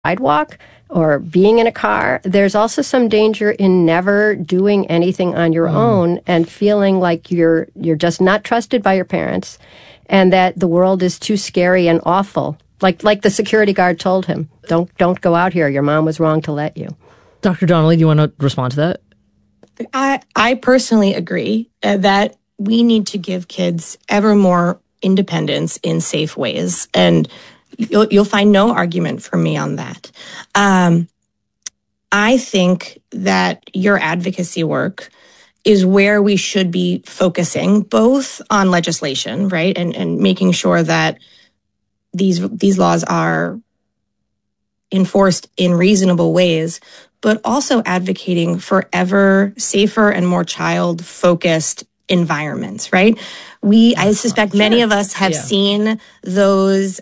sidewalk or being in a car. There's also some danger in never doing anything on your own and feeling like you're just not trusted by your parents and that the world is too scary and awful. Like the security guard told him, don't go out here. Your mom was wrong to let you. Dr. Donnelly, do you want to respond to that? I personally agree that we need to give kids ever more independence in safe ways. And you'll find no argument from me on that. I think that your advocacy work is where we should be focusing, both on legislation, right, and making sure that these laws are enforced in reasonable ways, but also advocating for ever safer and more child-focused environments, right? I suspect many of us have seen those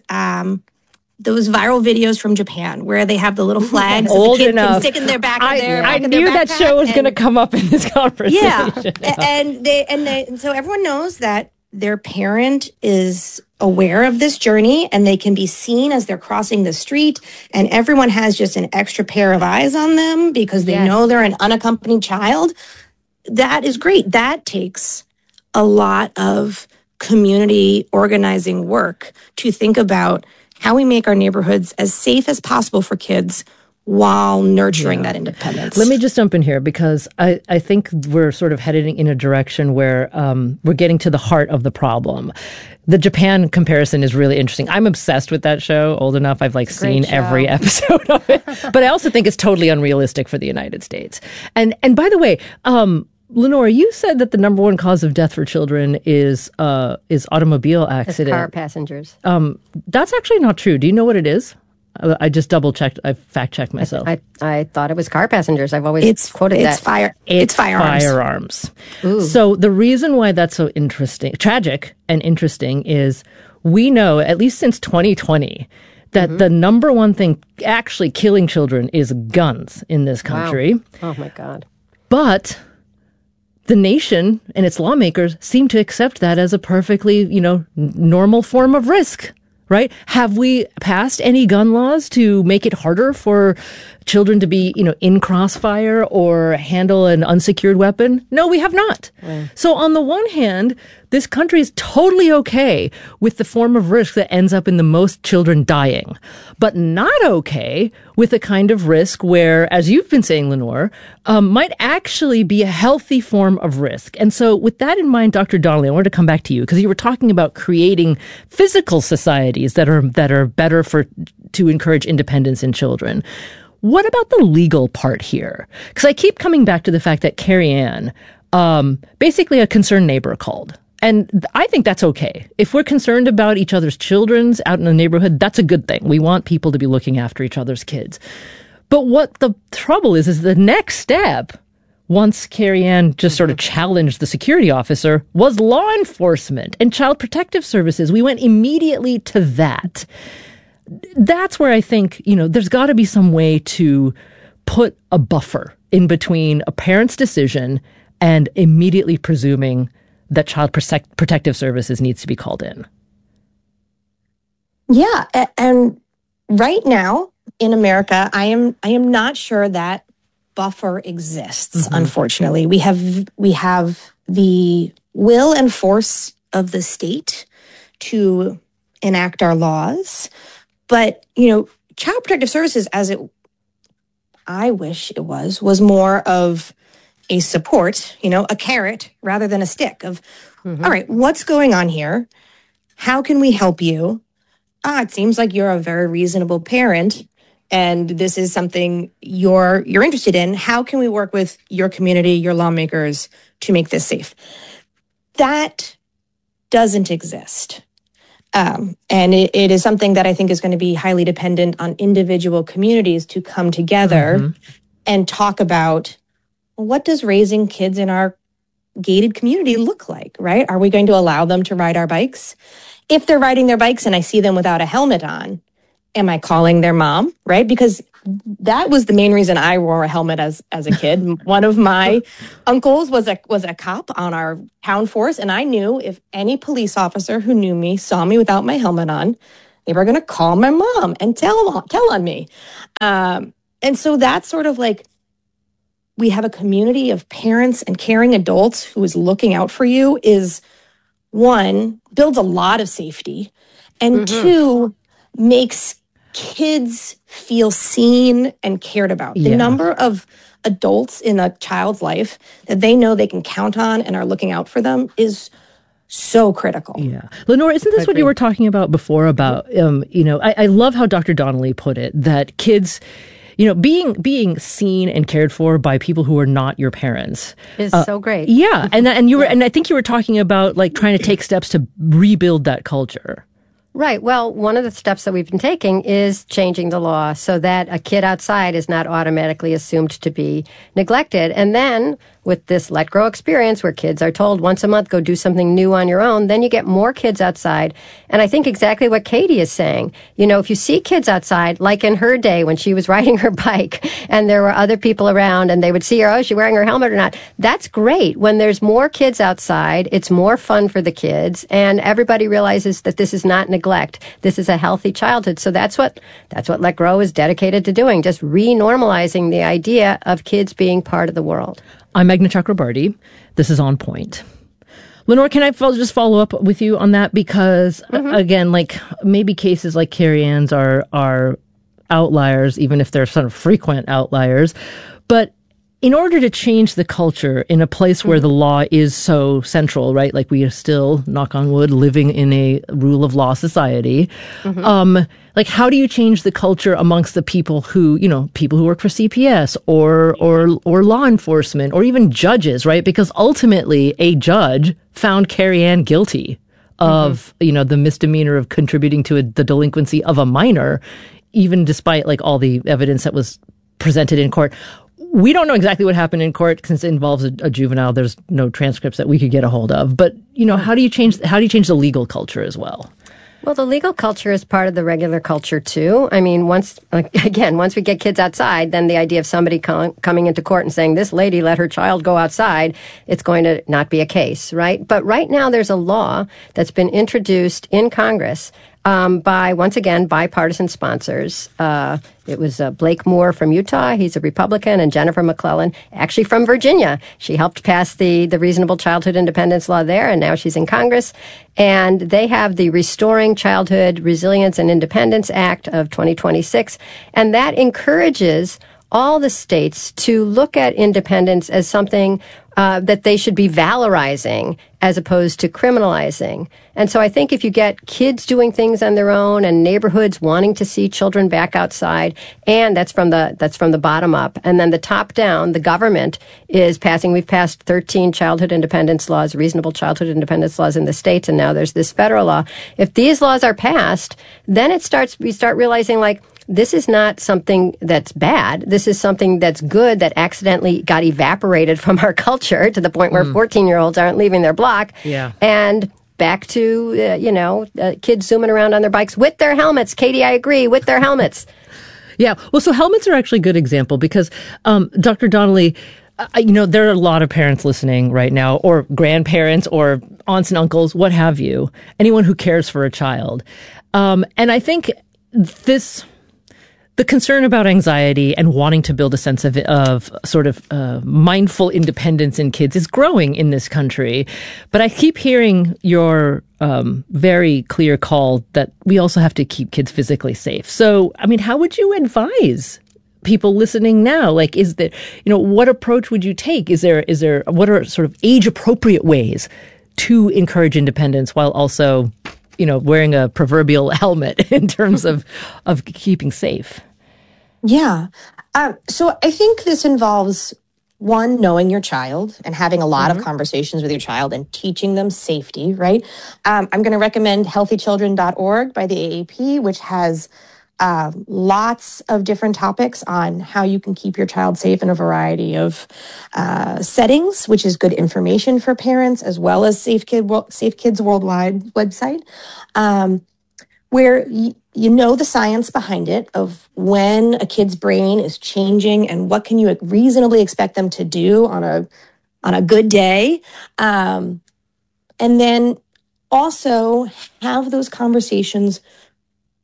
viral videos from Japan where they have the little flags that the kid can stick in their back of their I knew that show was going to come up in this conversation. Yeah, and so everyone knows that their parent is aware of this journey and they can be seen as they're crossing the street, and everyone has just an extra pair of eyes on them because they know they're an unaccompanied child. That is great. That takes a lot of community organizing work to think about how we make our neighborhoods as safe as possible for kids while nurturing that independence. Let me just jump in here because I think we're sort of heading in a direction where we're getting to the heart of the problem. The Japan comparison is really interesting. I'm obsessed with that show. Old enough, I've seen every episode of it. But I also think it's totally unrealistic for the United States. And by the way, Lenore, you said that the number one cause of death for children is automobile accident. Car passengers. That's actually not true. Do you know what it is? I just double-checked. I fact-checked myself. I thought it was car passengers. I've always quoted that. It's firearms. Ooh. So the reason why that's so tragic and interesting is we know, at least since 2020, that the number one thing actually killing children is guns in this country. Wow. Oh, my God. But the nation and its lawmakers seem to accept that as a perfectly, normal form of risk. Right? Have we passed any gun laws to make it harder for children to be, in crossfire or handle an unsecured weapon? No, we have not. Right. So on the one hand, this country is totally okay with the form of risk that ends up in the most children dying, but not okay with the kind of risk where, as you've been saying, Lenore, might actually be a healthy form of risk. And so with that in mind, Dr. Donnelly, I wanted to come back to you because you were talking about creating physical societies that are better to encourage independence in children. What about the legal part here? Because I keep coming back to the fact that Carrie Ann, basically a concerned neighbor called. And I think that's okay. If we're concerned about each other's children's out in the neighborhood, that's a good thing. We want people to be looking after each other's kids. But what the trouble is the next step, once Carrie Ann just sort of challenged the security officer, was law enforcement and child protective services. We went immediately to that. That's where I think, there's got to be some way to put a buffer in between a parent's decision and immediately presuming that child protective services needs to be called in. Yeah, and right now in America, I am not sure that buffer exists. Unfortunately, we have the will and force of the state to enact our laws. But, child protective services, I wish it was more of a support, a carrot rather than a stick of, all right, what's going on here? How can we help you? It seems like you're a very reasonable parent and this is something you're interested in. How can we work with your community, your lawmakers to make this safe? That doesn't exist. And it is something that I think is going to be highly dependent on individual communities to come together and talk about what does raising kids in our gated community look like, right? Are we going to allow them to ride our bikes? If they're riding their bikes and I see them without a helmet on, am I calling their mom, right? Because that was the main reason I wore a helmet as a kid. One of my uncles was a cop on our town force, and I knew if any police officer who knew me saw me without my helmet on, People are going to call my mom and tell on me. And so that's sort of like, we have a community of parents and caring adults who is looking out for you is, one, builds a lot of safety, and two, makes kids feel seen and cared about. The number of adults in a child's life that they know they can count on and are looking out for them is so critical. Yeah. Lenore, isn't this what you were talking about before about, I love how Dr. Donnelly put it, that kids, being seen and cared for by people who are not your parents is so great. Yeah. And I think you were talking about like trying to take steps to rebuild that culture. Right. Well, one of the steps that we've been taking is changing the law so that a kid outside is not automatically assumed to be neglected. And then with this Let Grow experience where kids are told once a month, go do something new on your own, then you get more kids outside. And I think exactly what Katie is saying. If you see kids outside, like in her day when she was riding her bike and there were other people around and they would see her, oh, is she wearing her helmet or not? That's great. When there's more kids outside, it's more fun for the kids and everybody realizes that this is not neglect. This is a healthy childhood. So that's what Let Grow is dedicated to doing, just re-normalizing the idea of kids being part of the world. I'm Meghna Chakrabarty. This is On Point. Lenore, can I just follow up with you on that? Because, again, like maybe cases like Carrie Ann's are outliers, even if they're sort of frequent outliers. But in order to change the culture in a place where the law is so central, right? Like we are still, knock on wood, living in a rule of law society. Like how do you change the culture amongst the people who work for CPS or law enforcement or even judges, right? Because ultimately a judge found Carrie Ann guilty of, the misdemeanor of contributing to the delinquency of a minor, even despite like all the evidence that was presented in court. We don't know exactly what happened in court since it involves a juvenile. There's no transcripts that we could get a hold of. But, how do you change the legal culture as well? Well, the legal culture is part of the regular culture, too. I mean, once we get kids outside, then the idea of somebody coming into court and saying, this lady let her child go outside, it's going to not be a case, right? But right now there's a law that's been introduced in Congress by, once again, bipartisan sponsors. It was Blake Moore from Utah. He's a Republican, and Jennifer McClellan, actually from Virginia. She helped pass the Reasonable Childhood Independence Law there, and now she's in Congress. And they have the Restoring Childhood Resilience and Independence Act of 2026, and that encourages all the states to look at independence as something that they should be valorizing as opposed to criminalizing. And so I think if you get kids doing things on their own and neighborhoods wanting to see children back outside, and that's from the bottom up, and then the top down, the government is passing. We've passed 13 childhood independence laws, reasonable childhood independence laws in the states, and now there's this federal law. If these laws are passed, then we start realizing like, this is not something that's bad. This is something that's good that accidentally got evaporated from our culture to the point where 14-year-olds aren't leaving their block. Yeah. And back to, kids zooming around on their bikes with their helmets. Katie, I agree, with their helmets. Yeah. Well, so helmets are actually a good example because, Dr. Donnelly, there are a lot of parents listening right now, or grandparents, or aunts and uncles, what have you, anyone who cares for a child. And I think the concern about anxiety and wanting to build a sense of sort of mindful independence in kids is growing in this country. But I keep hearing your very clear call that we also have to keep kids physically safe. So, I mean, how would you advise people listening now? Like, is there, what approach would you take? What are sort of age appropriate ways to encourage independence while also, wearing a proverbial helmet in terms of keeping safe? Yeah. So I think this involves, one, knowing your child and having a lot of conversations with your child and teaching them safety, right? I'm going to recommend healthychildren.org by the AAP, which has lots of different topics on how you can keep your child safe in a variety of settings, which is good information for parents, as well as Safe Kids Worldwide website, where you know the science behind it of when a kid's brain is changing and what can you reasonably expect them to do on a good day. And then also have those conversations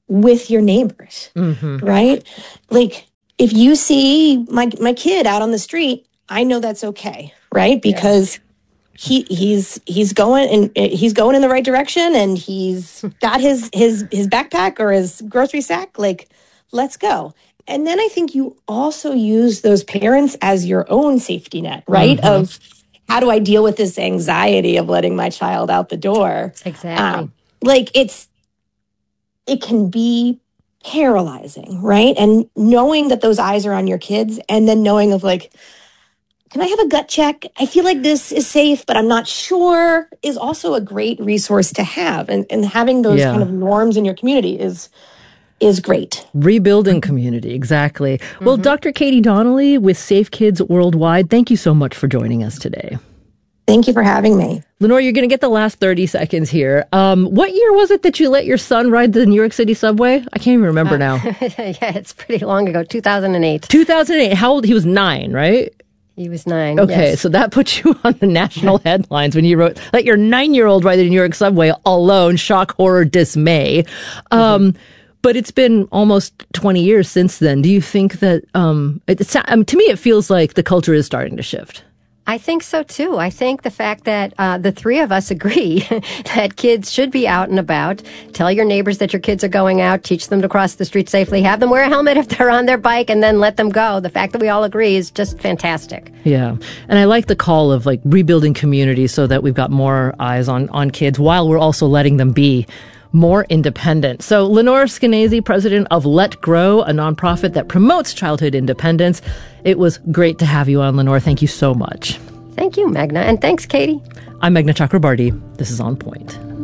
with your neighbors, right? Like, if you see my kid out on the street, I know that's okay, right? Because he's going in the right direction, and he's got his backpack or his grocery sack. Like, let's go. And then I think you also use those parents as your own safety net, right? Of how do I deal with this anxiety of letting my child out the door? Exactly. Like, it can be paralyzing, right? And knowing that those eyes are on your kids, and then knowing of like, can I have a gut check? I feel like this is safe, but I'm not sure, is also a great resource to have. And having those kind of norms in your community is great. Rebuilding community, exactly. Well, Dr. Katie Donnelly with Safe Kids Worldwide, thank you so much for joining us today. Thank you for having me. Lenore, you're going to get the last 30 seconds here. What year was it that you let your son ride the New York City subway? I can't even remember now. Yeah, it's pretty long ago, 2008. 2008. How old? He was 9, right? He was 9. Okay, yes. so that put you on the national headlines when you wrote, let your 9-year-old ride the New York subway alone, shock, horror, dismay. But it's been almost 20 years since then. Do you think that, to me, it feels like the culture is starting to shift? I think so, too. I think the fact that the three of us agree that kids should be out and about. Tell your neighbors that your kids are going out. Teach them to cross the street safely. Have them wear a helmet if they're on their bike, and then let them go. The fact that we all agree is just fantastic. Yeah. And I like the call of like rebuilding community so that we've got more eyes on kids while we're also letting them be more independent. So Lenore Skenazy, president of Let Grow, a nonprofit that promotes childhood independence. It was great to have you on, Lenore. Thank you so much. Thank you, Meghna. And thanks, Katie. I'm Meghna Chakrabarty. This is On Point.